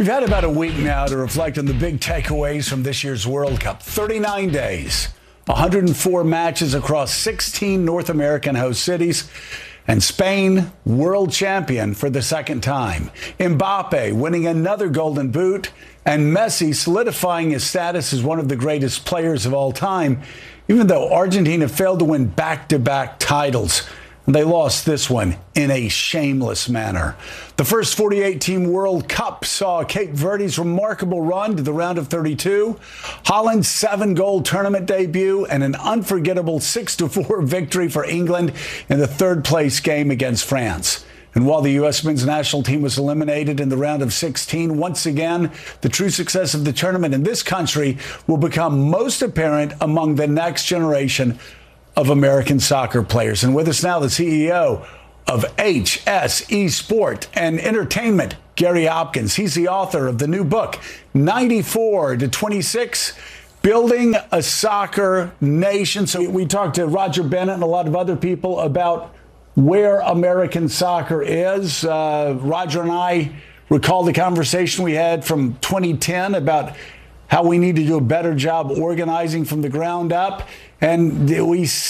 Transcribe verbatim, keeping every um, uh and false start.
We've had about a week now to reflect on the big takeaways from this year's World Cup. thirty-nine days, one hundred four matches across sixteen North American host cities, and Spain world champion for the second time. Mbappe winning another Golden Boot, and Messi solidifying his status as one of the greatest players of all time, even though Argentina failed to win back-to-back titles. And they lost this one in a shameless manner. The first forty-eight team World Cup saw Cape Verde's remarkable run to the round of thirty-two, Holland's seven-goal tournament debut, and an unforgettable six to four victory for England in the third-place game against France. And while the U S men's national team was eliminated in the round of sixteen, once again, the true success of the tournament in this country will become most apparent among the next generation of American soccer players. And with us now, the C E O of H S E Sport and Entertainment, Gary Hopkins. He's the author of the new book, ninety-four to twenty-six, Building a Soccer Nation. So we talked to Roger Bennett and a lot of other people about where American soccer is. Uh, Roger and I recall the conversation we had from twenty ten about how we need to do a better job organizing from the ground up. And we